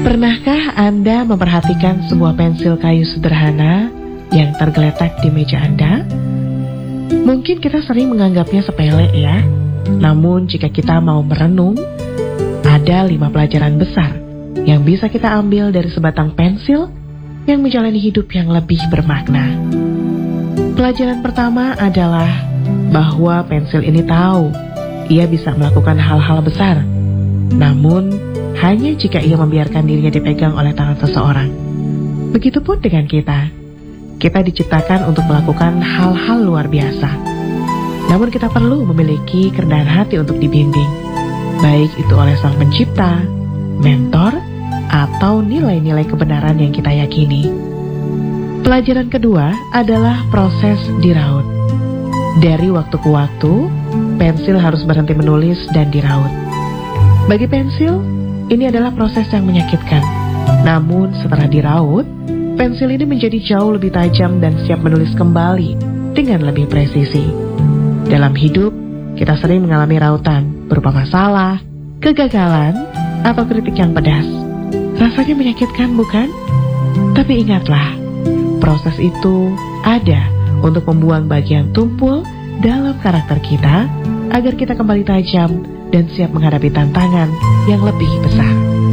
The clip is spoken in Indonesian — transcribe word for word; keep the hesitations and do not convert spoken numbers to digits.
Pernahkah Anda memperhatikan sebuah pensil kayu sederhana yang tergeletak di meja Anda? Mungkin kita sering menganggapnya sepele ya. Namun jika kita mau merenung, ada lima pelajaran besar yang bisa kita ambil dari sebatang pensil yang menjalani hidup yang lebih bermakna. Pelajaran pertama adalah bahwa pensil ini tahu ia bisa melakukan hal-hal besar, namun hanya jika ia membiarkan dirinya dipegang oleh tangan seseorang. Begitupun dengan kita. Kita diciptakan untuk melakukan hal-hal luar biasa. Namun kita perlu memiliki kerendahan hati untuk dibimbing, baik itu oleh Sang Pencipta, mentor, atau nilai-nilai kebenaran yang kita yakini. Pelajaran kedua adalah proses diraut. Dari waktu ke waktu, pensil harus berhenti menulis dan diraut. Bagi pensil, ini adalah proses yang menyakitkan. Namun setelah diraut, pensil ini menjadi jauh lebih tajam dan siap menulis kembali dengan lebih presisi. Dalam hidup, kita sering mengalami rautan berupa masalah, kegagalan, atau kritik yang pedas. Rasanya menyakitkan, bukan? Tapi ingatlah, proses itu ada untuk membuang bagian tumpul dalam karakter kita agar kita kembali tajam dan siap menghadapi tantangan yang lebih besar.